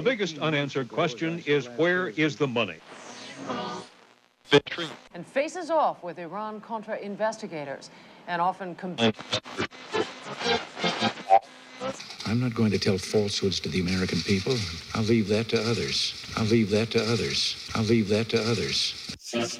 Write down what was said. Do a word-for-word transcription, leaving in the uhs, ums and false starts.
The biggest unanswered question is, where is the money? And faces off with Iran-Contra investigators and often... Com- I'm not going to tell falsehoods to the American people. I'll leave that to others. I'll leave that to others. I'll leave that to others.